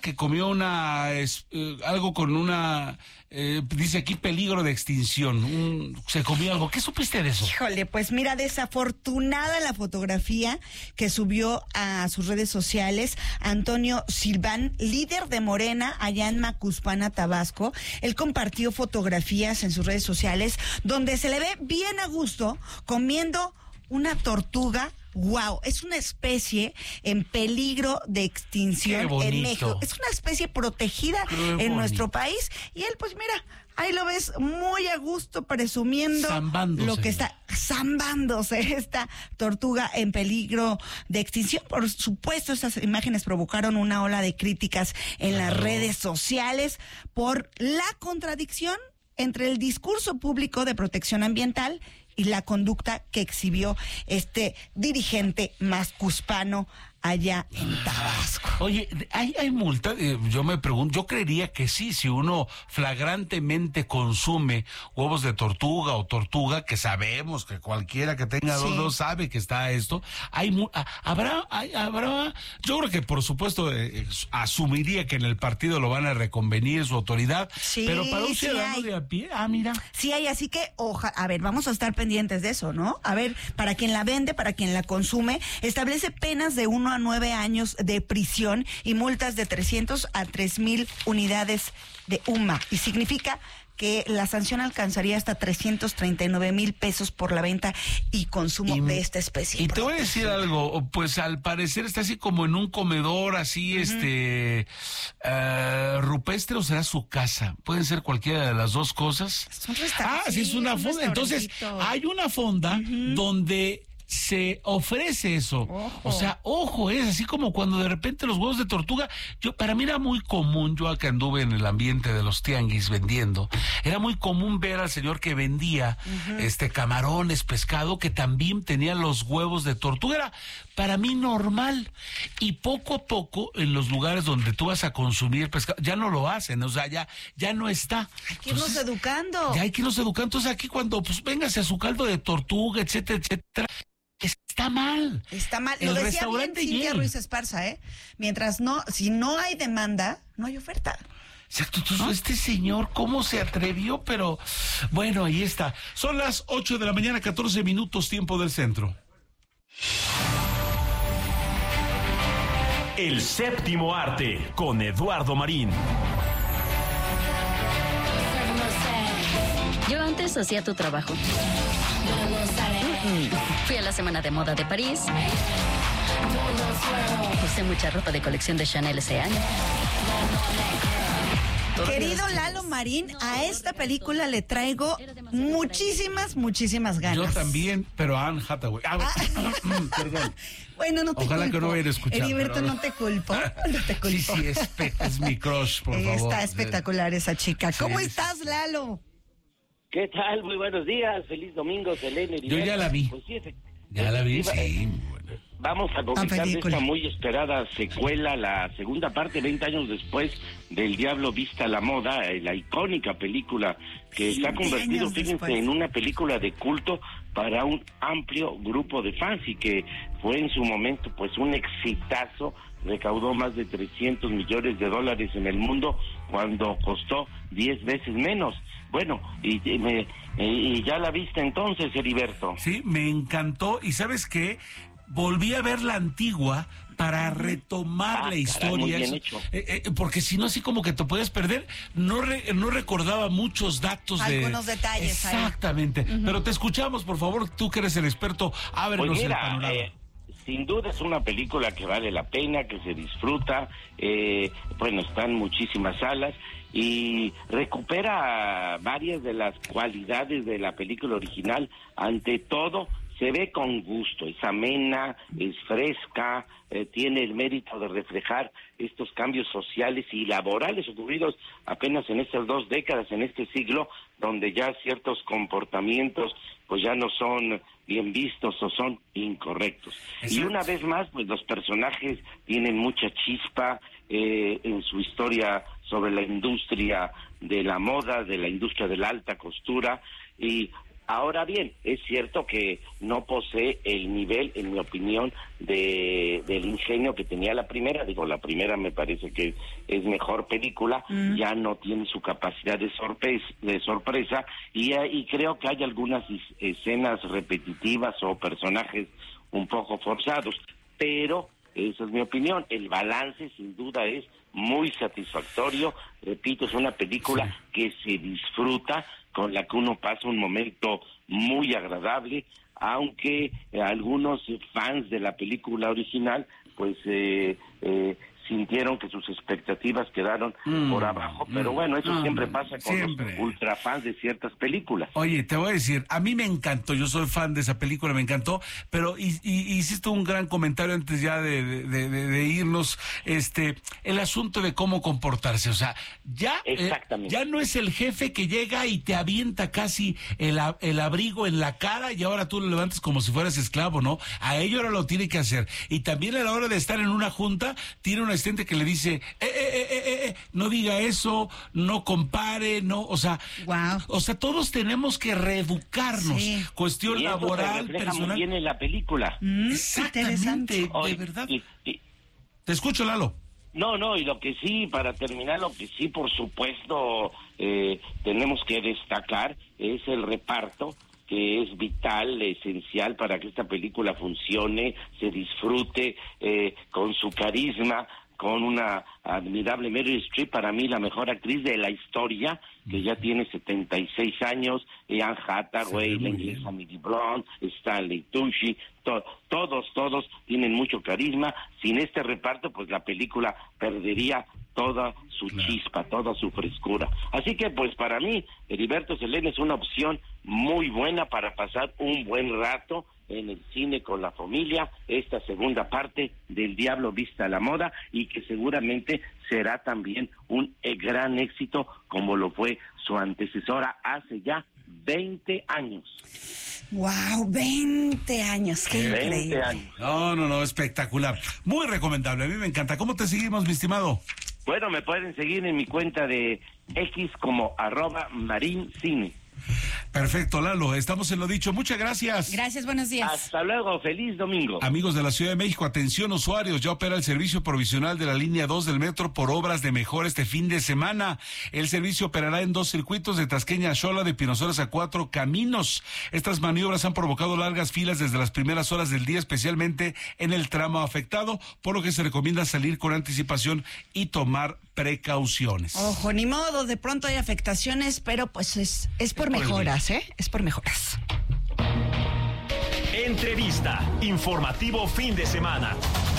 que comió algo con una, dice aquí, peligro de extinción. Se comió algo. ¿Qué supiste de eso? Híjole, pues mira, desafortunada la fotografía que subió a sus redes sociales Antonio Silván, líder de Morena allá en Macuspana, Tabasco. Él compartió fotografías en sus redes sociales donde se le ve bien a gusto comiendo una tortuga. Wow, es una especie en peligro de extinción en México. Es una especie protegida en nuestro país. Y él, pues mira, ahí lo ves muy a gusto presumiendo lo que está zambándose esta tortuga en peligro de extinción. Por supuesto, estas imágenes provocaron una ola de críticas en las redes sociales por la contradicción entre el discurso público de protección ambiental y la conducta que exhibió este dirigente mascuspano allá en Tabasco. Oye, ¿hay multa? Yo me pregunto, yo creería que sí, si uno flagrantemente consume huevos de tortuga o tortuga, que sabemos que cualquiera que tenga dos sabe que está esto, habrá, yo creo que por supuesto asumiría que en el partido lo van a reconvenir su autoridad, pero para un ciudadano de a pie, mira. Sí hay, así que, a ver, vamos a estar pendientes de eso, ¿no? A ver, para quien la vende, para quien la consume, establece penas de 1 a 9 años de prisión y multas de 300 a 3,000 unidades de UMA. Y significa que la sanción alcanzaría hasta 339,000 pesos por la venta y consumo de esta especie. Y te voy a decir algo, pues al parecer está así como en un comedor, así, rupestre, o será su casa. Pueden ser cualquiera de las dos cosas. Es un restaurante. Sí, es una fonda. Entonces, hay una fonda donde se ofrece eso. Ojo. O sea, ojo, es así como cuando de repente los huevos de tortuga, para mí era muy común, yo que anduve en el ambiente de los tianguis vendiendo, era muy común ver al señor que vendía camarones, pescado, que también tenía los huevos de tortuga. Era para mí normal. Y poco a poco, en los lugares donde tú vas a consumir pescado, ya no lo hacen, o sea, ya no está. Hay que irnos educando. Ya hay que irnos educando. Entonces aquí cuando, pues, véngase a su caldo de tortuga, etcétera, etcétera, está mal. Está mal. El lo decía restaurante bien Cintia Ruiz Esparza, Mientras si no hay demanda, no hay oferta. Exacto, entonces este señor, ¿cómo se atrevió? Pero bueno, ahí está. Son las 8 de la mañana, 14 minutos, tiempo del centro. El séptimo arte, con Eduardo Marín. Yo antes hacía tu trabajo. Fui a la Semana de Moda de París. Usé mucha ropa de colección de Chanel ese año. Querido Lalo Marín, a esta película le traigo muchísimas ganas. Yo también, pero Anne Hathaway. Perdón. Bueno, no te Ojalá culpo. Que no vaya a escuchar. Heriberto, no te culpo. No te culpo. Sí, es mi crush, por favor. Está espectacular esa chica. ¿Cómo estás, Lalo? ¿Qué tal? Muy buenos días. Feliz domingo, Selene. Yo ya la vi. Pues sí, ya la vi, sí. Muy buena. Vamos a comentar de esta muy esperada secuela, la segunda parte, 20 años después del Diablo Viste a la Moda, la icónica película que se ha convertido, fíjense, en una película de culto para un amplio grupo de fans y que fue en su momento pues un exitazo. Recaudó más de $300 millones en el mundo cuando costó 10 veces menos. Bueno, y ya la viste entonces, Heriberto. Sí, me encantó. ¿Y sabes qué? Volví a ver la antigua para retomar la historia. Bien hecho. Porque si no, así como que te puedes perder. No recordaba muchos datos. Algunos detalles. Exactamente. Pero te escuchamos, por favor, tú que eres el experto, ábrenos pues mira, el panorama. Sin duda es una película que vale la pena, que se disfruta, bueno, están muchísimas salas y recupera varias de las cualidades de la película original. Ante todo, se ve con gusto, es amena, es fresca, tiene el mérito de reflejar estos cambios sociales y laborales ocurridos apenas en estas 2 décadas, en este siglo, donde ya ciertos comportamientos pues ya no son bien vistos o son incorrectos. Exacto. Y una vez más, pues los personajes tienen mucha chispa en su historia sobre la industria de la moda, de la industria de la alta costura, y Ahora bien, es cierto que no posee el nivel, en mi opinión, del ingenio que tenía la primera. Digo, la primera me parece que es mejor película, ya no tiene su capacidad de sorpresa y creo que hay algunas escenas repetitivas o personajes un poco forzados, pero esa es mi opinión. El balance sin duda es muy satisfactorio. Repito, es una película que se disfruta, con la que uno pasa un momento muy agradable, aunque algunos fans de la película original pues sintieron que sus expectativas quedaron por abajo, pero bueno, eso siempre pasa con los ultrafans de ciertas películas. Oye, te voy a decir, a mí me encantó, yo soy fan de esa película, me encantó, pero hiciste un gran comentario antes ya de irnos, el asunto de cómo comportarse, o sea, ya no es el jefe que llega y te avienta casi el abrigo en la cara y ahora tú lo levantas como si fueras esclavo, ¿no? A ello ahora lo tiene que hacer, y también a la hora de estar en una junta, tiene una asistente que le dice, no diga eso, no compare, no, o sea, todos tenemos que reeducarnos, cuestión laboral, personal. Muy bien en la película. Exactamente, de verdad. Te escucho, Lalo. No, y lo que sí, para terminar, lo que sí, por supuesto, tenemos que destacar es el reparto, que es vital, esencial para que esta película funcione, se disfrute, con su carisma, con una admirable Meryl Streep, para mí la mejor actriz de la historia, que ya tiene 76 años, Anne Hathaway, la inglesa Millie Blount, Stanley Tucci, todos tienen mucho carisma. Sin este reparto, pues la película perdería toda su chispa, toda su frescura. Así que, pues para mí, Heriberto Selene es una opción muy buena para pasar un buen rato en el cine con la familia, esta segunda parte del Diablo Viste a la Moda, y que seguramente será también un gran éxito como lo fue su antecesora hace ya 20 años. ¡Wow! 20 años, qué increíble. 20 años. No, espectacular. Muy recomendable, a mí me encanta. ¿Cómo te seguimos, mi estimado? Bueno, me pueden seguir en mi cuenta de X como @marincine. Perfecto, Lalo, estamos en lo dicho. Muchas gracias. Gracias, buenos días. Hasta luego, feliz domingo. Amigos de la Ciudad de México, atención usuarios, ya opera el servicio provisional de la línea 2 del metro por obras de mejora este fin de semana. El servicio operará en 2 circuitos, de Tasqueña a Xola, de Pino Suárez a 4 Caminos. Estas maniobras han provocado largas filas desde las primeras horas del día, especialmente en el tramo afectado, por lo que se recomienda salir con anticipación y tomar precauciones. Ojo, ni modo, de pronto hay afectaciones, pero pues es por mejoras, ¿eh? Es por mejoras. Entrevista, informativo fin de semana.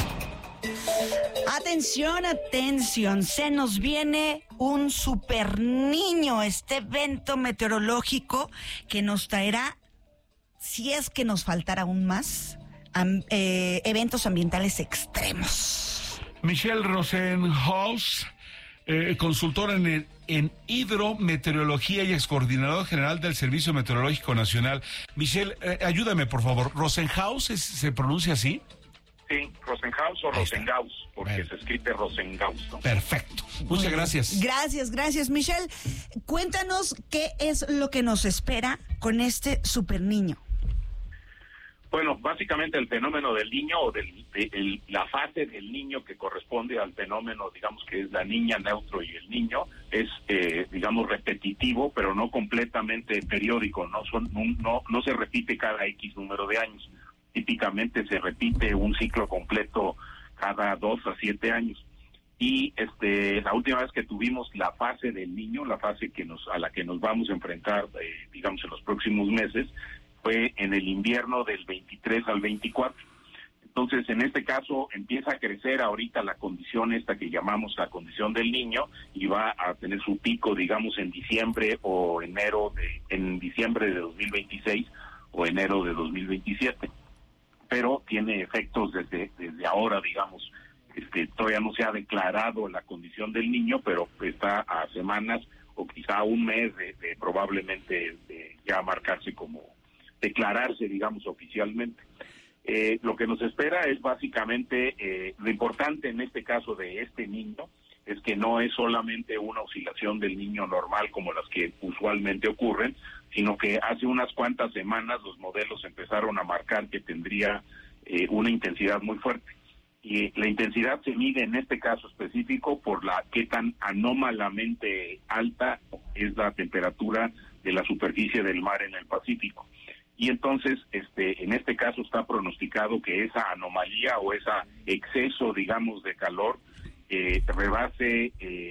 Atención, se nos viene un super niño, este evento meteorológico que nos traerá, si es que nos faltara aún más, eventos ambientales extremos. Michelle Rosenhaus, consultora en hidrometeorología y excoordinador general del Servicio Meteorológico Nacional. Michelle, ayúdame, por favor. ¿Rosenhaus se pronuncia así? Sí, Rosenhaus o Rosengaus, porque se escribe Rosengaus, ¿no? Perfecto. Muchas gracias. Gracias, Michelle. Cuéntanos qué es lo que nos espera con este super niño. Bueno, básicamente el fenómeno del niño o la fase del niño que corresponde al fenómeno, digamos que es la niña, neutro y el niño, es, digamos, repetitivo, pero no completamente periódico, no se repite cada X número de años. Típicamente se repite un ciclo completo cada 2 a 7 años. Y la última vez que tuvimos la fase del niño, la fase a la que nos vamos a enfrentar, digamos, en los próximos meses, fue en el invierno del 23 al 24. Entonces, en este caso, empieza a crecer ahorita la condición esta que llamamos la condición del niño, y va a tener su pico, digamos, en diciembre o en diciembre de 2026 o enero de 2027. Pero tiene efectos desde ahora, digamos. Todavía no se ha declarado la condición del niño, pero está a semanas o quizá un mes de probablemente ya marcarse como declararse, digamos, oficialmente. Lo que nos espera es básicamente, lo importante en este caso de este niño es que no es solamente una oscilación del niño normal como las que usualmente ocurren, sino que hace unas cuantas semanas los modelos empezaron a marcar que tendría una intensidad muy fuerte. Y la intensidad se mide en este caso específico por qué tan anómalamente alta es la temperatura de la superficie del mar en el Pacífico. Y entonces, en este caso está pronosticado que esa anomalía o ese exceso, digamos, de calor rebase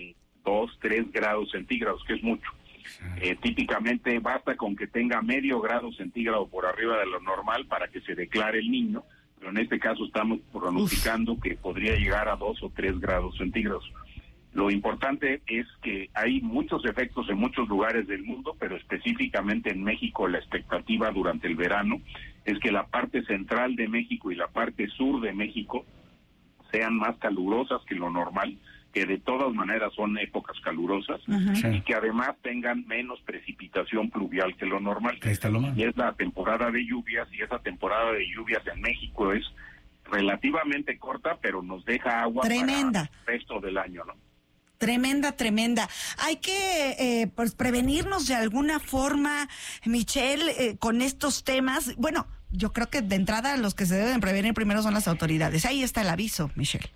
2-3 grados centígrados, que es mucho. Típicamente basta con que tenga medio grado centígrado por arriba de lo normal para que se declare el niño, pero en este caso estamos pronosticando que podría llegar a 2 o 3 grados centígrados. Lo importante es que hay muchos efectos en muchos lugares del mundo, pero específicamente en México la expectativa durante el verano es que la parte central de México y la parte sur de México sean más calurosas que lo normal, que de todas maneras son épocas calurosas, y que además tengan menos precipitación pluvial que lo normal. Y es la temporada de lluvias, y esa temporada de lluvias en México es relativamente corta, pero nos deja agua tremenda para el resto del año, ¿no? Tremenda. Hay que pues prevenirnos de alguna forma, Michelle, con estos temas. Bueno, yo creo que de entrada los que se deben prevenir primero son las autoridades. Ahí está el aviso, Michelle.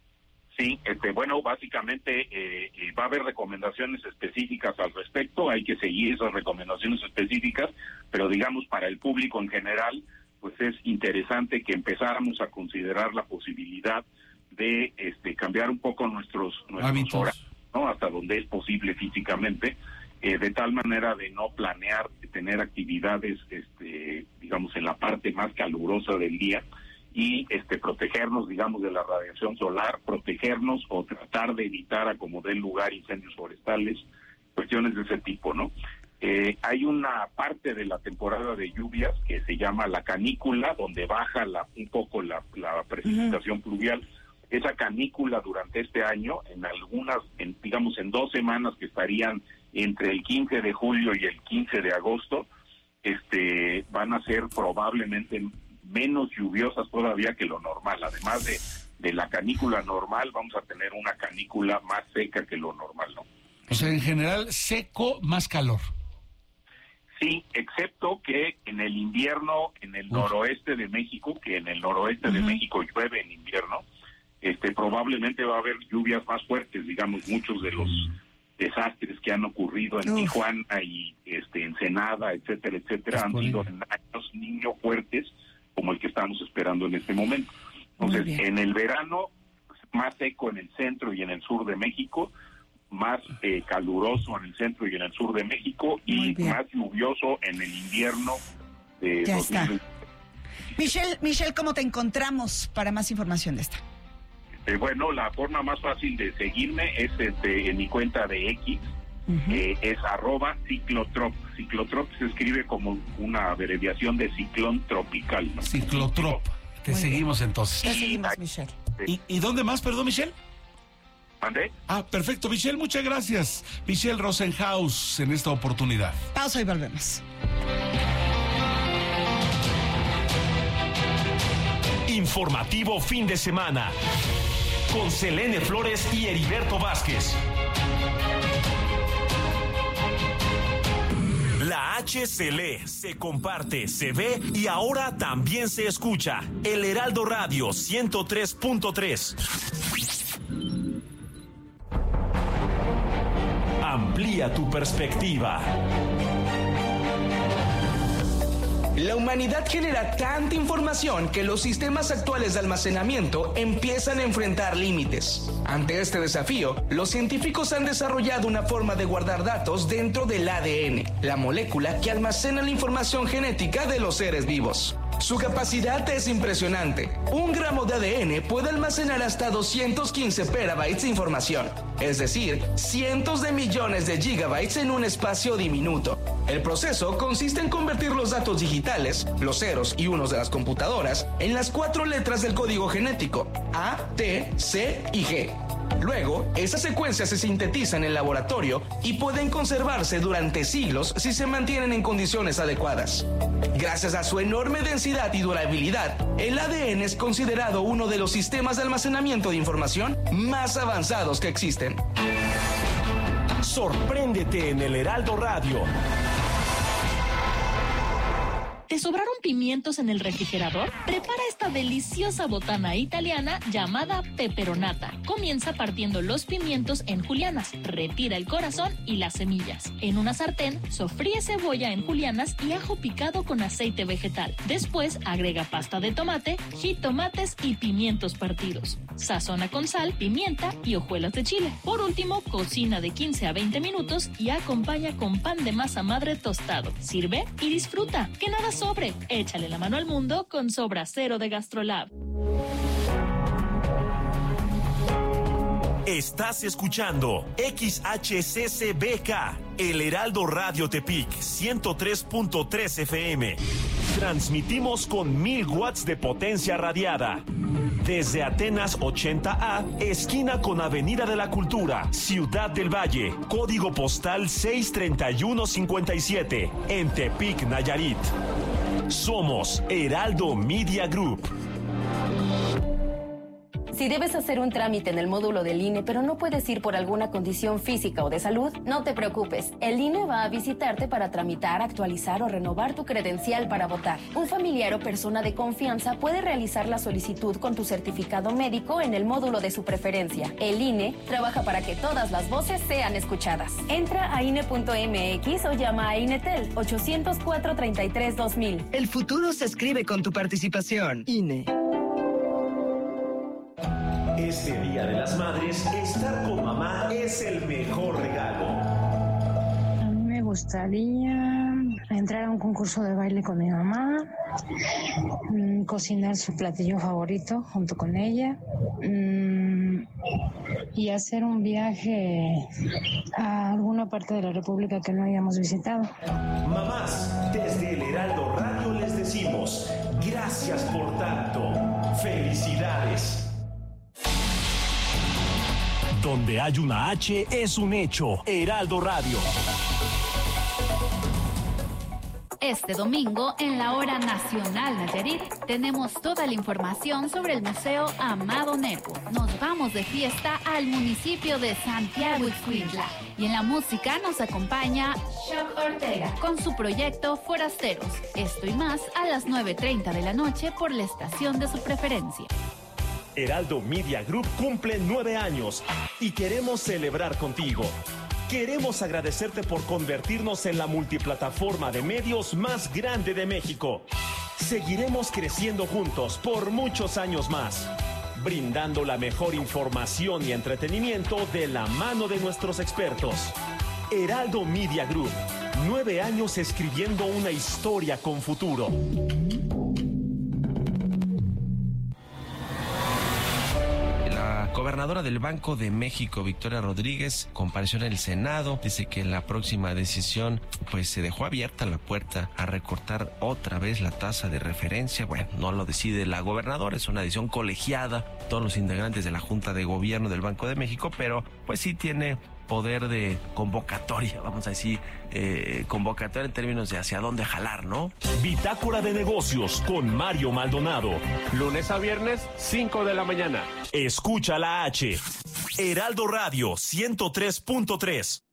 Sí, bueno, básicamente va a haber recomendaciones específicas al respecto, hay que seguir esas recomendaciones específicas, pero digamos para el público en general, pues es interesante que empezáramos a considerar la posibilidad de cambiar un poco nuestros horarios, ¿no? Hasta donde es posible físicamente, de tal manera de no planear tener actividades, digamos, en la parte más calurosa del día, y protegernos, digamos, de la radiación solar, protegernos o tratar de evitar a como dé lugar incendios forestales, cuestiones de ese tipo, ¿no? Hay una parte de la temporada de lluvias que se llama la canícula, donde baja un poco la precipitación pluvial. Esa canícula durante este año, digamos en 2 semanas que estarían entre el 15 de julio y el 15 de agosto, van a ser probablemente menos lluviosas todavía que lo normal. Además de la canícula normal, vamos a tener una canícula más seca que lo normal, ¿no? O sea, en general, seco más calor. Sí, excepto que en el invierno, en el noroeste de México, que en el noroeste de México llueve en invierno, probablemente va a haber lluvias más fuertes, digamos, muchos de los desastres que han ocurrido en Tijuana y Ensenada, etcétera, han sido en años niño fuertes, como el que estamos esperando en este momento. Entonces, en el verano, más seco en el centro y en el sur de México, más caluroso en el centro y en el sur de México, y más lluvioso en el invierno de 2020. Michelle, ¿cómo te encontramos para más información de esta? Bueno, la forma más fácil de seguirme es en mi cuenta de X, es @ciclotrop. Ciclotrop se escribe como una abreviación de ciclón tropical, ¿no? Ciclotrop. Te seguimos entonces. Te seguimos, Michelle. ¿Y dónde más, perdón, Michelle? ¿Mandé? Perfecto, Michelle, muchas gracias. Michelle Rosenhaus en esta oportunidad. Pausa y volvemos. Informativo fin de semana con Selene Flores y Heriberto Vázquez. La H se lee, se comparte, se ve y ahora también se escucha. El Heraldo Radio 103.3. Amplía tu perspectiva. La humanidad genera tanta información que los sistemas actuales de almacenamiento empiezan a enfrentar límites. Ante este desafío, los científicos han desarrollado una forma de guardar datos dentro del ADN, la molécula que almacena la información genética de los seres vivos. Su capacidad es impresionante. 1 gramo de ADN puede almacenar hasta 215 petabytes de información, es decir, cientos de millones de gigabytes en un espacio diminuto. El proceso consiste en convertir los datos digitales, los ceros y unos de las computadoras, en las 4 letras del código genético, A, T, C y G. Luego, esas secuencias se sintetizan en laboratorio y pueden conservarse durante siglos si se mantienen en condiciones adecuadas. Gracias a su enorme densidad y durabilidad, el ADN es considerado uno de los sistemas de almacenamiento de información más avanzados que existen. Sorpréndete en el Heraldo Radio. ¿Te sobraron pimientos en el refrigerador? Prepara esta deliciosa botana italiana llamada peperonata. Comienza partiendo los pimientos en julianas, retira el corazón y las semillas. En una sartén, sofríe cebolla en julianas y ajo picado con aceite vegetal. Después, agrega pasta de tomate, jitomates y pimientos partidos. Sazona con sal, pimienta y hojuelas de chile. Por último, cocina de 15 a 20 minutos y acompaña con pan de masa madre tostado. Sirve y disfruta. Que nada sobre. Échale la mano al mundo con Sobra Cero de GastroLab. Estás escuchando XHCCBK, El Heraldo Radio Tepic, 103.3 FM. Transmitimos con 1000 watts de potencia radiada. Desde Atenas 80A, esquina con Avenida de la Cultura, Ciudad del Valle, código postal 63157, en Tepic, Nayarit. Somos Heraldo Media Group. Si debes hacer un trámite en el módulo del INE, pero no puedes ir por alguna condición física o de salud, no te preocupes. El INE va a visitarte para tramitar, actualizar o renovar tu credencial para votar. Un familiar o persona de confianza puede realizar la solicitud con tu certificado médico en el módulo de su preferencia. El INE trabaja para que todas las voces sean escuchadas. Entra a INE.mx o llama a INETEL 804-33-2000. El futuro se escribe con tu participación. INE. Este Día de las Madres, estar con mamá es el mejor regalo. A mí me gustaría entrar a un concurso de baile con mi mamá, cocinar su platillo favorito junto con ella y hacer un viaje a alguna parte de la República que no hayamos visitado. Mamás, desde el Heraldo Radio les decimos gracias por tanto. Felicidades. Donde hay una H es un hecho. Heraldo Radio. Este domingo, en la Hora Nacional Nayarit, tenemos toda la información sobre el Museo Amado Nervo. Nos vamos de fiesta al municipio de Santiago Ixcuintla. Y en la música nos acompaña Shock Ortega con su proyecto Forasteros. Esto y más a las 9:30 de la noche por la estación de su preferencia. Heraldo Media Group cumple 9 años y queremos celebrar contigo. Queremos agradecerte por convertirnos en la multiplataforma de medios más grande de México. Seguiremos creciendo juntos por muchos años más, brindando la mejor información y entretenimiento de la mano de nuestros expertos. Heraldo Media Group, 9 años escribiendo una historia con futuro. La gobernadora del Banco de México, Victoria Rodríguez, compareció en el Senado. Dice que en la próxima decisión pues se dejó abierta la puerta a recortar otra vez la tasa de referencia. Bueno, no lo decide la gobernadora, es una decisión colegiada, todos los integrantes de la Junta de Gobierno del Banco de México, pero pues sí tiene poder de convocatoria, vamos a decir, convocatoria en términos de hacia dónde jalar, ¿no? Bitácora de Negocios con Mario Maldonado. Lunes a viernes, 5 de la mañana. Escucha la H. Heraldo Radio 103.3.